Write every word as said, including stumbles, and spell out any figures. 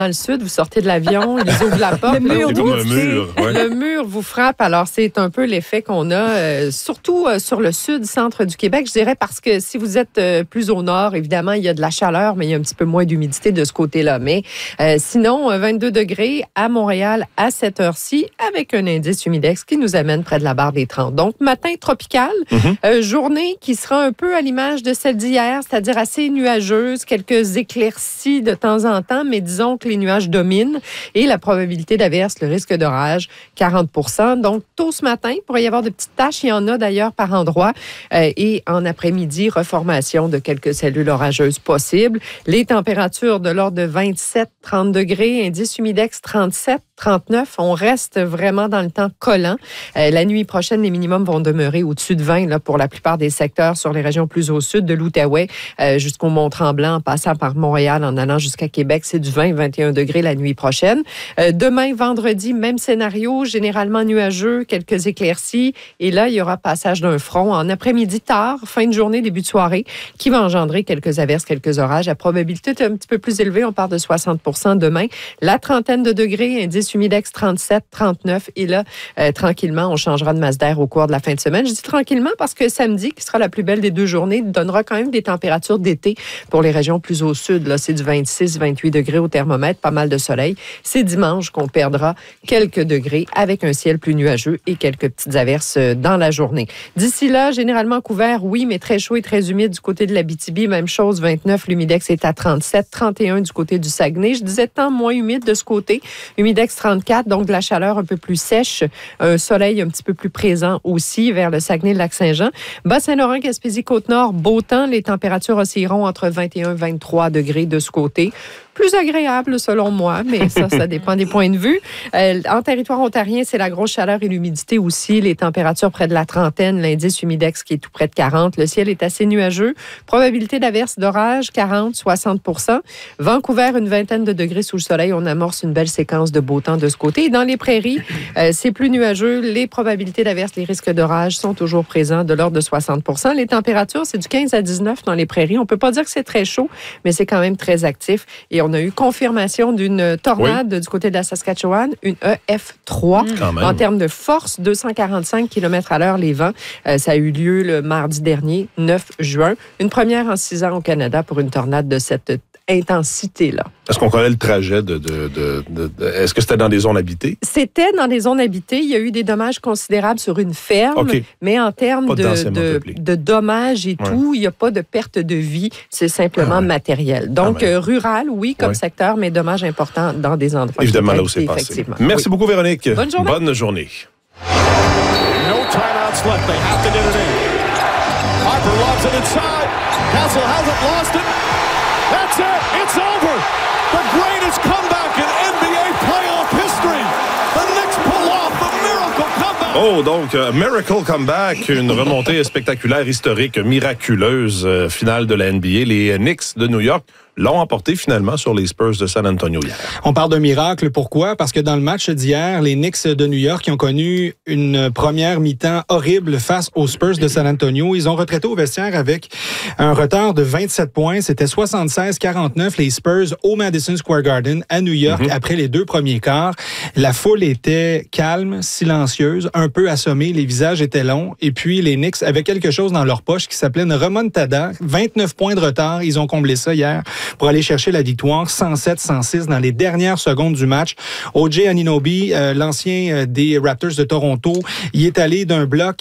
Dans le sud, vous sortez de l'avion, ils ouvrent la porte. Le mur, C'est comme un mur. Ouais. Le mur vous frappe. Alors, c'est un peu l'effet qu'on a, euh, surtout euh, sur le sud-centre du Québec, je dirais, parce que si vous êtes euh, plus au nord, évidemment, il y a de la chaleur, mais il y a un petit peu moins d'humidité de ce côté-là. Mais euh, sinon, vingt-deux degrés à Montréal à cette heure-ci, avec un indice humidex qui nous amène près de la barre des trente. Donc, matin tropical, Mm-hmm. euh, journée qui sera un peu à l'image de celle d'hier, c'est-à-dire assez nuageuse, quelques éclaircies de temps en temps, mais disons que les nuages dominent et la probabilité d'averse, le risque d'orage, quarante pour cent. Donc, tôt ce matin, il pourrait y avoir de petites taches. Il y en a d'ailleurs par endroits. Euh, et en après-midi, reformation de quelques cellules orageuses possibles. Les températures de l'ordre de vingt-sept à trente degrés, indice humidex trente-sept, trente-neuf. On reste vraiment dans le temps collant. Euh, la nuit prochaine, les minimums vont demeurer au-dessus de vingt là, pour la plupart des secteurs sur les régions plus au sud, de l'Outaouais euh, jusqu'au Mont-Tremblant, en passant par Montréal, en allant jusqu'à Québec. C'est du vingt à vingt et un degrés la nuit prochaine. Euh, demain, vendredi, même scénario, généralement nuageux, quelques éclaircies. Et là, il y aura passage d'un front en après-midi tard, fin de journée, début de soirée, qui va engendrer quelques averses, quelques orages. La probabilité est un petit peu plus élevée. On parle de soixante pour cent demain. La trentaine de degrés, indice humidex trente-sept, trente-neuf. Et là, euh, tranquillement, on changera de masse d'air au cours de la fin de semaine. Je dis tranquillement parce que samedi, qui sera la plus belle des deux journées, donnera quand même des températures d'été pour les régions plus au sud. Là, c'est du vingt-six, vingt-huit degrés au thermomètre, pas mal de soleil. C'est dimanche qu'on perdra quelques degrés avec un ciel plus nuageux et quelques petites averses dans la journée. D'ici là, généralement couvert, oui, mais très chaud et très humide du côté de l'Abitibi. Même chose, vingt-neuf, l'humidex est à trente-sept, trente et un du côté du Saguenay. Je disais temps moins humide de ce côté. Humidex trente-quatre, donc de la chaleur un peu plus sèche. Un soleil un petit peu plus présent aussi vers le Saguenay-Lac-Saint-Jean. Bas-Saint-Laurent, Gaspésie, Côte-Nord, beau temps. Les températures oscilleront entre vingt et un et vingt-trois degrés de ce côté. Plus agréable, selon moi, mais ça, ça dépend des points de vue. Euh, en territoire ontarien, c'est la grosse chaleur et l'humidité aussi. Les températures près de la trentaine, l'indice humidex qui est tout près de quarante. Le ciel est assez nuageux. Probabilité d'averse d'orage, quarante à soixante pour cent. Vancouver, une vingtaine de degrés sous le soleil. On amorce une belle séquence de beau temps de ce côté. Et dans les prairies, euh, c'est plus nuageux. Les probabilités d'averse, les risques d'orage sont toujours présents, de l'ordre de soixante pour cent. Les températures, c'est du quinze à dix-neuf dans les prairies. On peut pas dire que c'est très chaud, mais c'est quand même très actif. Et on a eu confirmation d'une tornade oui. du côté de la Saskatchewan, une E F trois. Mmh. En termes de force, deux cent quarante-cinq kilomètres à l'heure les vents. Euh, ça a eu lieu le mardi dernier, neuf juin. Une première en six ans au Canada pour une tornade de cette intensité-là. Est-ce qu'on connaît le trajet de... de, de, de, de est-ce que c'était dans des zones habitées? C'était dans des zones habitées. Il y a eu des dommages considérables sur une ferme, okay. mais en termes de, de, de dommages et ouais. tout, il n'y a pas de perte de vie. C'est simplement ah ouais. matériel. Donc, ah euh, rural, oui, comme ouais. secteur, mais dommages importants dans des endroits. Évidemment, là où c'est passé. Merci oui. beaucoup, Véronique. Bonne journée. Bonne journée. No timeouts left. They have to get it in. Harper lobs it inside. Castle hasn't lost it. That's it. It's over. The greatest comeback in N B A playoff history. The Knicks pull off the miracle comeback. Oh, donc, uh, Miracle Comeback, une remontée spectaculaire, historique, miraculeuse, euh, finale de la N B A. Les Knicks de New York l'ont emporté finalement sur les Spurs de San Antonio hier. On parle d'un miracle. Pourquoi? Parce que dans le match d'hier, les Knicks de New York qui ont connu une première mi-temps horrible face aux Spurs de San Antonio. Ils ont retraité au vestiaire avec un retard de vingt-sept points. C'était soixante-seize à quarante-neuf, les Spurs au Madison Square Garden à New York mm-hmm. après les deux premiers quarts. La foule était calme, silencieuse, un peu assommée. Les visages étaient longs. Et puis, les Knicks avaient quelque chose dans leur poche qui s'appelait une remontada. vingt-neuf points de retard. Ils ont comblé ça hier pour aller chercher la victoire, cent sept à cent six dans les dernières secondes du match. O J Anunoby, euh, l'ancien euh, des Raptors de Toronto, il est allé d'un bloc